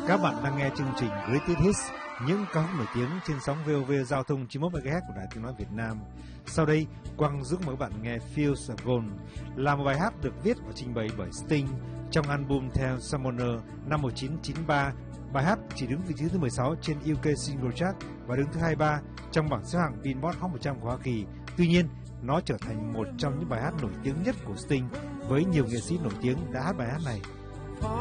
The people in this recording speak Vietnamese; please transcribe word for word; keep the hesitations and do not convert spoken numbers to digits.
Các bạn đang nghe chương trình Greatest Hits, những ca khúc nổi tiếng trên sóng vê o vê Giao thông chín mươi mốt mê ga héc của Đài Tiếng nói Việt Nam. Sau đây, Quang giúp mời các bạn nghe Fields of Gold, là một bài hát được viết và trình bày bởi Sting trong album Ten Summoner năm một nghìn chín trăm chín mươi ba. Bài hát chỉ đứng vị trí thứ mười sáu trên u ca Single Chart và đứng thứ hai mươi ba trong bảng xếp hạng Billboard Hot một trăm của Hoa Kỳ. Tuy nhiên, nó trở thành một trong những bài hát nổi tiếng nhất của Sting, với nhiều nghệ sĩ nổi tiếng đã hát bài hát này.